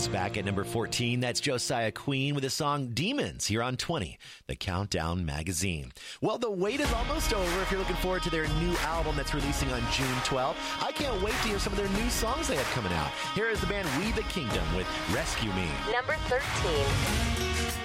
is back at number 14. That's Josiah Queen with the song Demons here on 20, the Countdown Magazine. Well, the wait is almost over if you're looking forward to their new album that's releasing on June 12th. I can't wait to hear some of their new songs they have coming out. Here is the band We the Kingdom with Rescue Me. Number 13.